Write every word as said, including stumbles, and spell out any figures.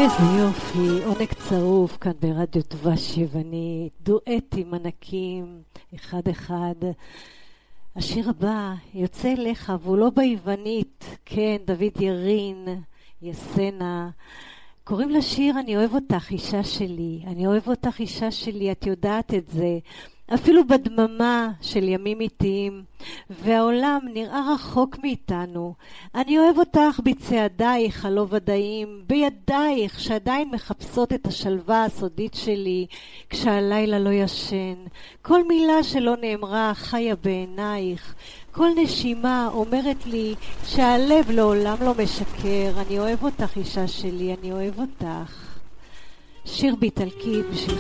איזה יופי, עונג צרוף כאן ברדיו דבש יוונית, דואטים ענקים, אחד אחד. השיר הבא יוצא אליך והוא לא ביוונית, כן, דוד ירין, יסנה. קוראים לשיר אני אוהב אותך אישה שלי, אני אוהב אותך אישה שלי, את יודעת את זה. אפילו בדממה של ימים איטיים, והעולם נראה רחוק מאיתנו. אני אוהב אותך בצעדייך הלא ודאים, בידייך שעדיין מחפשות את השלווה הסודית שלי, כשהלילה לא ישן. כל מילה שלא נאמרה חיה בעינייך, כל נשימה אומרת לי שהלב לעולם לא משקר. אני אוהב אותך אישה שלי, אני אוהב אותך. שיר באיטלקי בשביל